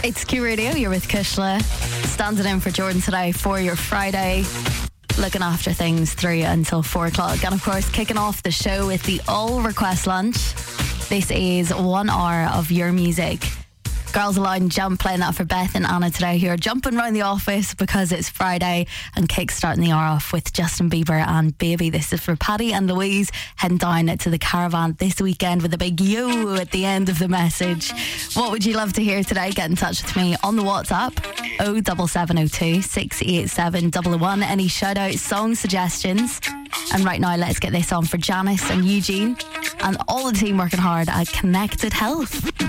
It's Q Radio, you're with Kushla, standing in for Jordan today for your Friday, looking after things through until 4 o'clock. And of course, kicking off the show with the All Request Lunch. This is 1 hour of your music. Girls Aloud and Jump playing that for Beth and Anna today, who are jumping around the office because it's Friday, and kick-starting the hour off with Justin Bieber and Baby. This is for Paddy and Louise, heading down to the Caravan this weekend with a big yo at the end of the message. What would you love to hear today? Get in touch with me on the WhatsApp 07702 687 001. Any shout outs, song suggestions. And right now, let's get this on for Janice and Eugene and all the team working hard at Connected Health.